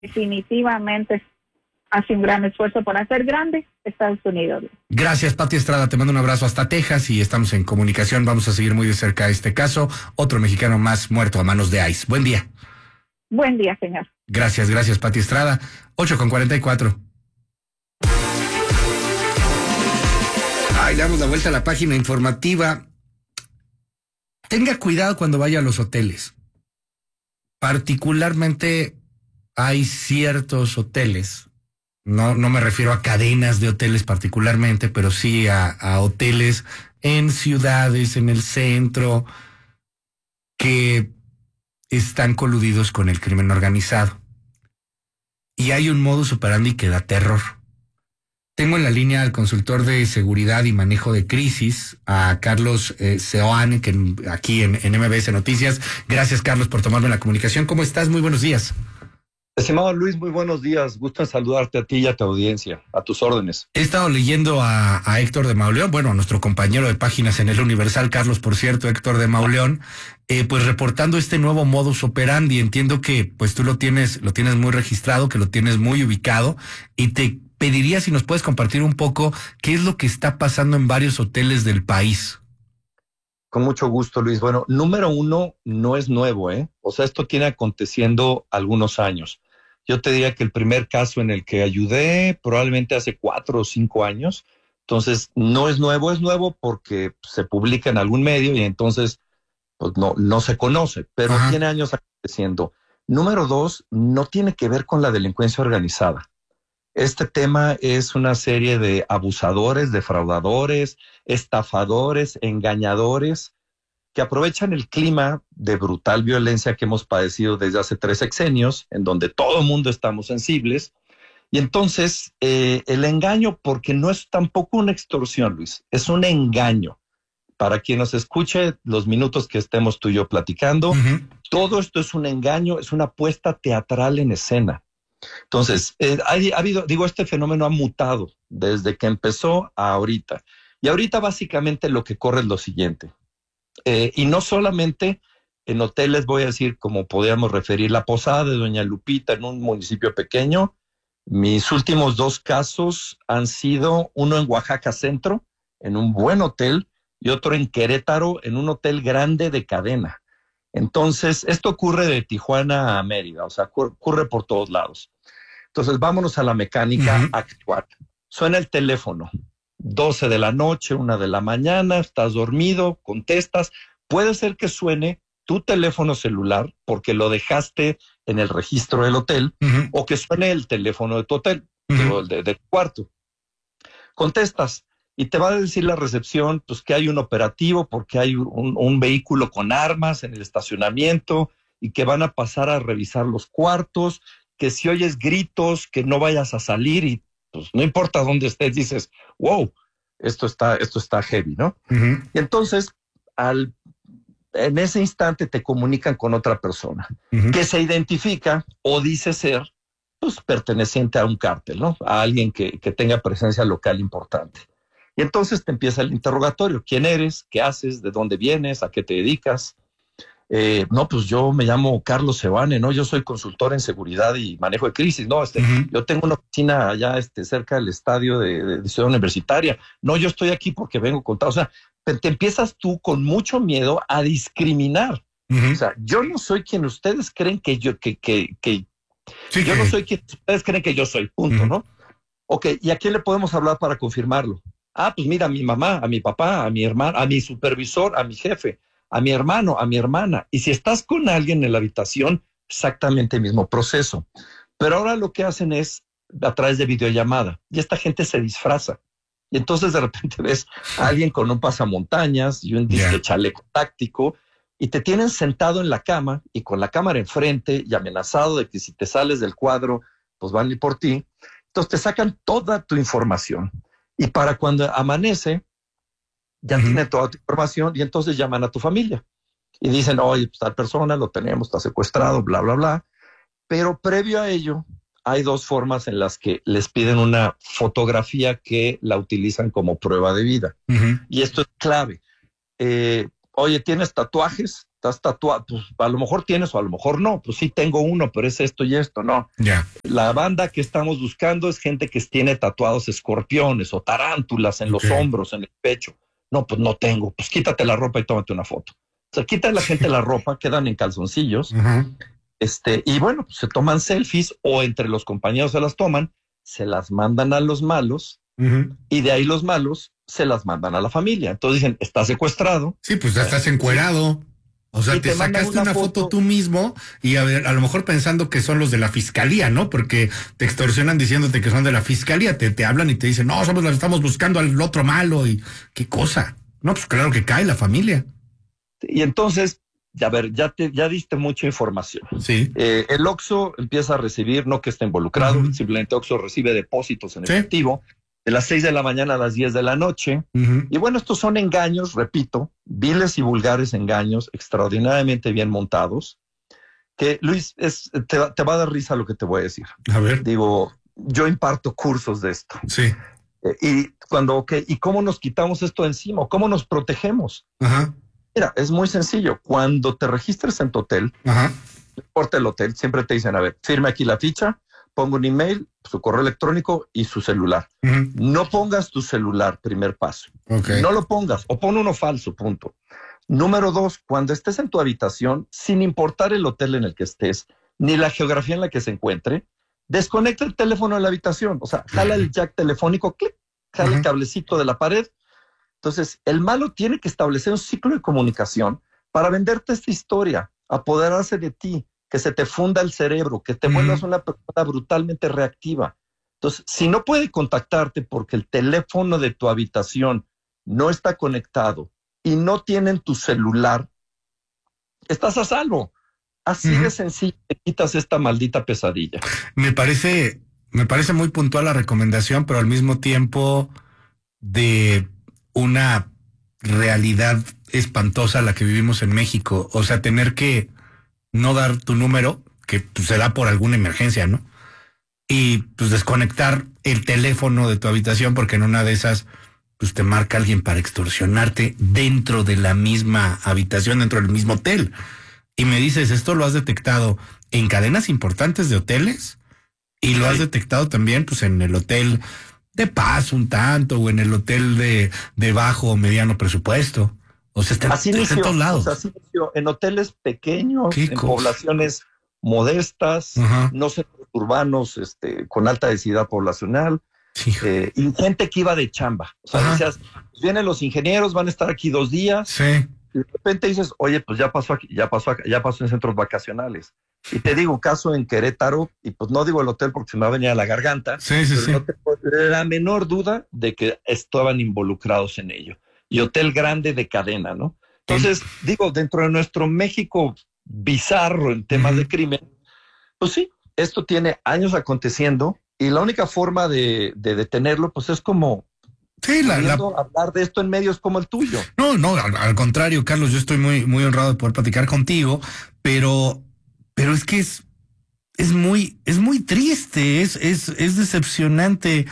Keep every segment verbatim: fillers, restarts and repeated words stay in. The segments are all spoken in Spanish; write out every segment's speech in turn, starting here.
definitivamente hace un gran esfuerzo por hacer grande Estados Unidos. Gracias, Pati Estrada. Te mando un abrazo hasta Texas y estamos en comunicación. Vamos a seguir muy de cerca este caso. Otro mexicano más muerto a manos de ICE. Buen día. Buen día, señor. Gracias, gracias, Pati Estrada. ocho con cuarenta y cuatro. Ay, le damos la vuelta a la página informativa. Tenga cuidado cuando vaya a los hoteles. Particularmente hay ciertos hoteles, no, no me refiero a cadenas de hoteles particularmente, pero sí a, a hoteles en ciudades, en el centro, que están coludidos con el crimen organizado. Y hay un modus operandi que da terror. Tengo en la línea al consultor de seguridad y manejo de crisis, a Carlos eh, Seoane, que aquí en, en M B S Noticias. Gracias, Carlos, por tomarme la comunicación. ¿Cómo estás? Muy buenos días. Estimado Luis, muy buenos días. Gusto en saludarte a ti y a tu audiencia. A tus órdenes. He estado leyendo a, a Héctor de Mauleón, bueno, a nuestro compañero de páginas en el Universal, Carlos, por cierto, Héctor de Mauleón, eh, pues reportando este nuevo modus operandi. Entiendo que pues tú lo tienes, lo tienes muy registrado, que lo tienes muy ubicado, y te pediría si nos puedes compartir un poco qué es lo que está pasando en varios hoteles del país. Con mucho gusto, Luis. Bueno, número uno, no es nuevo, ¿eh? O sea, esto tiene aconteciendo algunos años. Yo te diría que el primer caso en el que ayudé probablemente hace cuatro o cinco años. Entonces, no es nuevo, es nuevo porque se publica en algún medio y entonces pues no, no se conoce, pero Ajá. tiene años aconteciendo. Número dos, no tiene que ver con la delincuencia organizada. Este tema es una serie de abusadores, defraudadores, estafadores, engañadores, que aprovechan el clima de brutal violencia que hemos padecido desde hace tres sexenios, en donde todo el mundo estamos sensibles. Y entonces eh, el engaño, porque no es tampoco una extorsión, Luis, es un engaño. Para quien nos escuche los minutos que estemos tú y yo platicando, uh-huh. todo esto es un engaño, es una puesta teatral en escena. Entonces, eh, ha, ha habido, digo, este fenómeno ha mutado desde que empezó a ahorita. Y ahorita básicamente lo que corre es lo siguiente. Eh, y no solamente en hoteles, voy a decir, como podríamos referir, la Posada de Doña Lupita en un municipio pequeño. Mis últimos dos casos han sido uno en Oaxaca Centro, en un buen hotel, y otro en Querétaro, en un hotel grande de cadena. Entonces, esto ocurre de Tijuana a Mérida, o sea, ocurre por todos lados. Entonces, vámonos a la mecánica uh-huh. actual. Suena el teléfono, doce de la noche, una de la mañana, estás dormido, contestas. Puede ser que suene tu teléfono celular porque lo dejaste en el registro del hotel, uh-huh. o que suene el teléfono de tu hotel, uh-huh. de, de tu cuarto. Contestas. Y te va a decir la recepción pues que hay un operativo porque hay un, un vehículo con armas en el estacionamiento y que van a pasar a revisar los cuartos, que si oyes gritos, que no vayas a salir y pues no importa dónde estés, dices, wow, esto está, esto está heavy, ¿no? Uh-huh. Y entonces, al, en ese instante te comunican con otra persona uh-huh. que se identifica o dice ser pues perteneciente a un cártel, ¿no? A alguien que, que tenga presencia local importante. Y entonces te empieza el interrogatorio. ¿Quién eres? ¿Qué haces? ¿De dónde vienes? ¿A qué te dedicas? Eh, no, pues yo me llamo Carlos Seoane, ¿no? Yo soy consultor en seguridad y manejo de crisis, ¿no? Este, uh-huh. Yo tengo una oficina allá este, cerca del estadio de, de, de Ciudad Universitaria. No, yo estoy aquí porque vengo contado. O sea, te, te empiezas tú con mucho miedo a discriminar. Uh-huh. O sea, yo no soy quien ustedes creen que yo, que, que, que sí, yo que... no soy quien ustedes creen que yo soy, punto, uh-huh. ¿no? Ok, ¿y a quién le podemos hablar para confirmarlo? Ah, pues mira, a mi mamá, a mi papá, a mi hermano, a mi supervisor, a mi jefe, a mi hermano, a mi hermana. Y si estás con alguien en la habitación, exactamente el mismo proceso. Pero ahora lo que hacen es a través de videollamada. Y esta gente se disfraza. Y entonces de repente ves a alguien con un pasamontañas y un disque yeah. chaleco táctico y te tienen sentado en la cama y con la cámara enfrente y amenazado de que si te sales del cuadro, pues van a ir por ti. Entonces te sacan toda tu información. Y para cuando amanece, ya uh-huh. tiene toda tu información y entonces llaman a tu familia. Y dicen, oye, pues tal persona lo tenemos, está secuestrado, bla, bla, bla. Pero previo a ello, hay dos formas en las que les piden una fotografía que la utilizan como prueba de vida. Uh-huh. Y esto es clave. Eh, oye, ¿tienes tatuajes? estás tatuado, pues a lo mejor tienes o a lo mejor no, pues sí tengo uno, pero es esto y esto, no. Ya. La banda que estamos buscando es gente que tiene tatuados escorpiones o tarántulas en Ok. los hombros, en el pecho. No, pues no tengo, pues quítate la ropa y tómate una foto. O sea, quita a la gente la ropa, quedan en calzoncillos, Ujú. este, y bueno, pues se toman selfies o entre los compañeros se las toman, se las mandan a los malos Ujú. y de ahí los malos se las mandan a la familia. Entonces dicen, está secuestrado. Sí, pues ya estás encuerado. O sea, Y te, te mandan sacaste una, una foto, foto tú mismo y a ver, a lo mejor pensando que son los de la fiscalía, ¿no? Porque te extorsionan diciéndote que son de la fiscalía, te, te hablan y te dicen, no, somos, estamos buscando al otro malo y qué cosa. No, pues claro que cae la familia. Y entonces, a ver, ya, te, ya diste mucha información. Sí. Eh, el Oxxo empieza a recibir, no que esté involucrado, Ujú. simplemente Oxxo recibe depósitos en Sí. efectivo de las seis de la mañana a las diez de la noche. Ujú. Y bueno, estos son engaños, repito, viles y vulgares engaños, extraordinariamente bien montados, que Luis, es, te, va- te va a dar risa lo que te voy a decir. A ver. Digo, yo imparto cursos de esto. Sí. Eh, y cuando, ok, ¿y cómo nos quitamos esto de encima? ¿Cómo nos protegemos? Ajá. Mira, es muy sencillo. Cuando te registres en tu hotel, Ajá. porta el hotel, siempre te dicen, a ver, firme aquí la ficha, ponga un email, su correo electrónico y su celular. Ujú. No pongas tu celular, primer paso. Ok. No lo pongas o pon uno falso, punto. Número dos, cuando estés en tu habitación, sin importar el hotel en el que estés, ni la geografía en la que se encuentre, desconecta el teléfono de la habitación. O sea, jala el jack telefónico, clic, jala Ajá. el cablecito de la pared. Entonces, el malo tiene que establecer un ciclo de comunicación para venderte esta historia, apoderarse de ti, que se te funda el cerebro, que te Ujú. vuelvas una persona brutalmente reactiva. Entonces, si no puede contactarte porque el teléfono de tu habitación no está conectado y no tienen tu celular, estás a salvo. Así Ujú. de sencillo te quitas esta maldita pesadilla. Me parece, me parece muy puntual la recomendación, pero al mismo tiempo de una realidad espantosa la que vivimos en México. O sea, tener que no dar tu número, que pues, se da por alguna emergencia, ¿no? Y pues desconectar el teléfono de tu habitación porque en una de esas pues te marca alguien para extorsionarte dentro de la misma habitación, dentro del mismo hotel. Y me dices, ¿esto lo has detectado en cadenas importantes de hoteles? Y lo has Sí. detectado también pues en el hotel de paz un tanto o en el hotel de, de bajo o mediano presupuesto. O sea, está, Así está inició, en todos o lados. sea, así inició en hoteles pequeños, Qué en cosa. poblaciones modestas, Ajá. no centros urbanos, este, con alta densidad poblacional, Sí. eh, y gente que iba de chamba. O sea, Ajá. decías, pues vienen los ingenieros, van a estar aquí dos días, Sí. y de repente dices, oye, pues ya pasó aquí, ya pasó acá, ya pasó en centros vacacionales. Y te digo, un caso en Querétaro, y pues no digo el hotel porque se me va a venir a la garganta, Sí, sí, pero sí. no tengo la menor duda de que estaban involucrados en ello. Y hotel grande de cadena, ¿no? Entonces, digo, dentro de nuestro México bizarro en temas Ujú. de crimen, pues sí, esto tiene años aconteciendo y la única forma de, de detenerlo, pues es como Sí, la, la, pudiendo hablar de esto en medios como el tuyo. No, no, al, al contrario, Carlos, yo estoy muy, muy honrado de poder platicar contigo, pero, pero es que es, es muy, es muy triste, es, es, es decepcionante,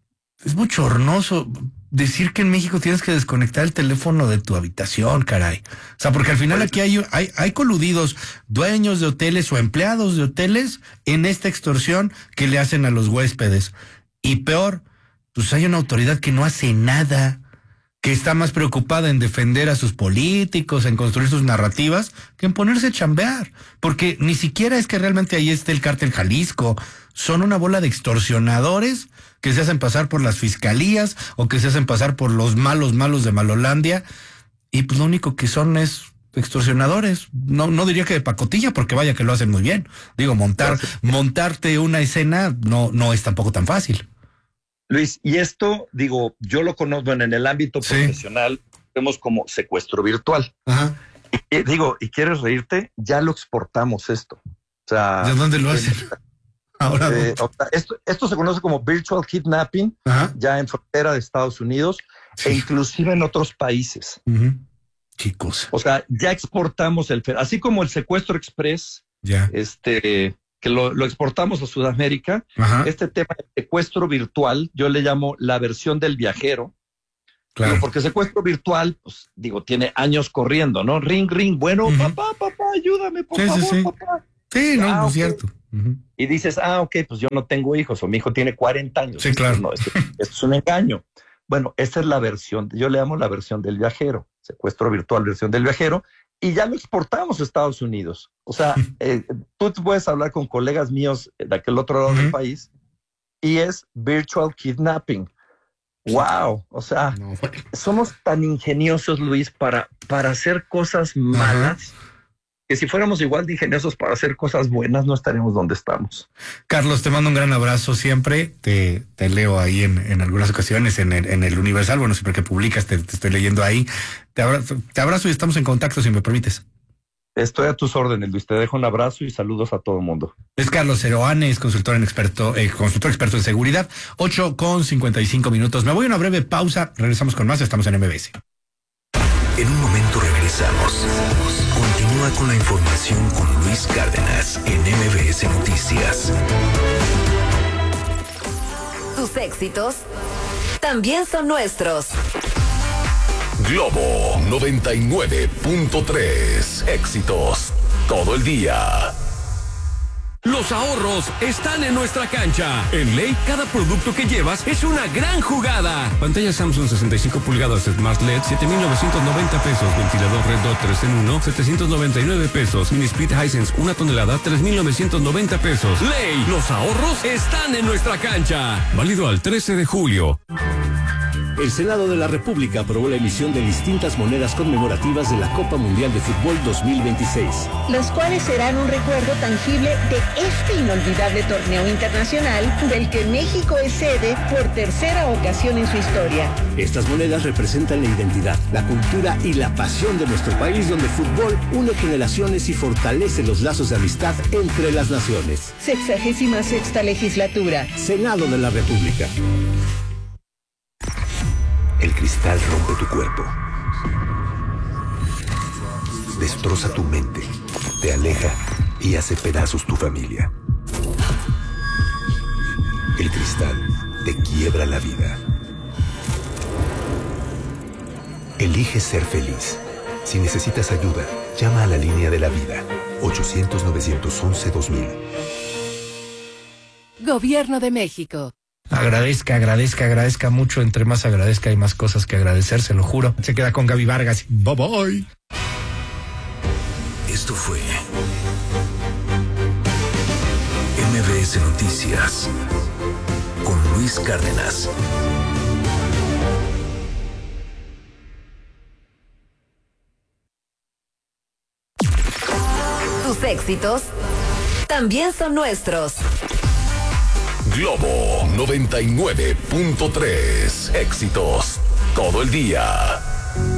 es bochornoso decir que en México tienes que desconectar el teléfono de tu habitación, caray. O sea, porque al final aquí hay, hay, hay coludidos dueños de hoteles o empleados de hoteles en esta extorsión que le hacen a los huéspedes. Y peor, pues hay una autoridad que no hace nada, que está más preocupada en defender a sus políticos, en construir sus narrativas, que en ponerse a chambear. Porque ni siquiera es que realmente ahí esté el cártel Jalisco. Son una bola de extorsionadores que se hacen pasar por las fiscalías o que se hacen pasar por los malos malos de Malolandia. Y pues lo único que son es extorsionadores. No, no diría que de pacotilla, porque vaya que lo hacen muy bien. Digo, montar, montarte una escena no, no es tampoco tan fácil. Luis, y esto, digo, yo lo conozco en, en el ámbito Sí. profesional, vemos como secuestro virtual. Ajá. Y, digo, ¿y quieres reírte? Ya lo exportamos esto. O sea, ¿de dónde lo hacen? Ahora, eh, o sea, esto, esto se conoce como virtual kidnapping, ajá. ya en frontera de Estados Unidos Sí. e inclusive en otros países. Uh-huh. Qué cosa. O sea, ya exportamos el, así como el secuestro express, Ya. este, que lo, lo exportamos a Sudamérica, Ajá. este tema de secuestro virtual, yo le llamo la versión del viajero, Claro. Digo, porque secuestro virtual, pues digo, tiene años corriendo, ¿no? Ring, ring, bueno, uh-huh. papá, papá, ayúdame, por sí, favor, sí, sí. papá. Sí, no, ah, no es okay. cierto. Uh-huh. Y dices, ah, ok, pues yo no tengo hijos, o mi hijo tiene cuarenta años. Sí, claro. No, esto, esto es un engaño. Bueno, esta es la versión, yo le llamo la versión del viajero, secuestro virtual, versión del viajero, y ya lo exportamos a Estados Unidos. O sea, eh, tú puedes hablar con colegas míos de aquel otro lado uh-huh. del país, y es virtual kidnapping. Wow, o sea, no. somos tan ingeniosos, Luis, para, para hacer cosas malas, uh-huh. que si fuéramos igual de ingeniosos para hacer cosas buenas, no estaríamos donde estamos. Carlos, te mando un gran abrazo siempre. Te, te leo ahí en, en algunas ocasiones en el, en el Universal. Bueno, siempre que publicas te, te estoy leyendo ahí. Te abrazo, te abrazo y estamos en contacto, si me permites. Estoy a tus órdenes, Luis. Te dejo un abrazo y saludos a todo el mundo. Es Carlos Seroane, es consultor en experto, eh, consultor experto en seguridad. ocho con cincuenta y cinco minutos. Me voy a una breve pausa. Regresamos con más. Estamos en M B S. En un momento regresamos. Continúa con la información con Luis Cárdenas en M B S Noticias. Tus éxitos también son nuestros. Globo noventa y nueve punto tres. Éxitos todo el día. Los ahorros están en nuestra cancha. En Ley, cada producto que llevas es una gran jugada. Pantalla Samsung sesenta y cinco pulgadas Smart L E D, siete mil novecientos noventa pesos. Ventilador Red Dot tres en uno, setecientos noventa y nueve pesos. Mini Split Hisense, una tonelada, tres mil novecientos noventa pesos. Ley, los ahorros están en nuestra cancha. Válido al trece de julio. El Senado de la República aprobó la emisión de distintas monedas conmemorativas de la Copa Mundial de Fútbol dos mil veintiséis. Las cuales serán un recuerdo tangible de este inolvidable torneo internacional del que México es sede por tercera ocasión en su historia. Estas monedas representan la identidad, la cultura y la pasión de nuestro país, donde el fútbol une generaciones y fortalece los lazos de amistad entre las naciones. Sexagésima sexta legislatura. Senado de la República. El cristal rompe tu cuerpo, destroza tu mente, te aleja y hace pedazos tu familia. El cristal te quiebra la vida. Elige ser feliz. Si necesitas ayuda, llama a la línea de la vida, ochocientos, novecientos once, dos mil. Gobierno de México. Agradezca, agradezca, agradezca mucho. Entre más agradezca hay más cosas que agradecer, se lo juro. Se queda con Gaby Vargas. Bye bye. Esto fue M B S Noticias con Luis Cárdenas. Tus éxitos también son nuestros. Globo noventa y nueve punto tres. Éxitos todo el día.